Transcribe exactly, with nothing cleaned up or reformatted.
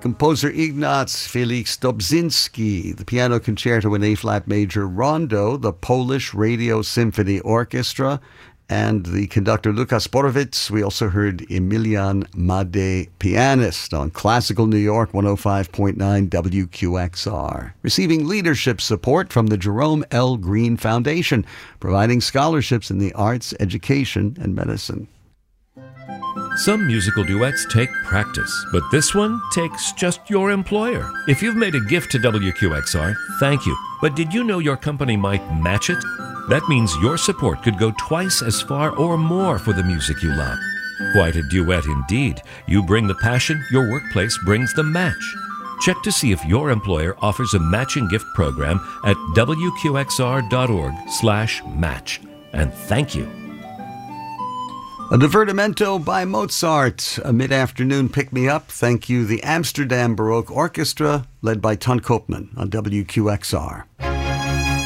Composer Ignaz Felix Dobzinski, the Piano Concerto in A-flat major Rondo, the Polish Radio Symphony Orchestra, and the conductor Lukas Borowicz. We also heard Emilian Made, pianist, on Classical New York one oh five point nine W Q X R. Receiving leadership support from the Jerome L. Green Foundation, providing scholarships in the arts, education, and medicine. Some musical duets take practice, but this one takes just your employer. If you've made a gift to W Q X R, thank you. But did you know your company might match it? That means your support could go twice as far or more for the music you love. Quite a duet indeed. You bring the passion, your workplace brings the match. Check to see if your employer offers a matching gift program at W Q X R dot org slash match. And thank you. A divertimento by Mozart, a mid-afternoon pick-me-up. Thank you, the Amsterdam Baroque Orchestra, led by Ton Koopman on W Q X R.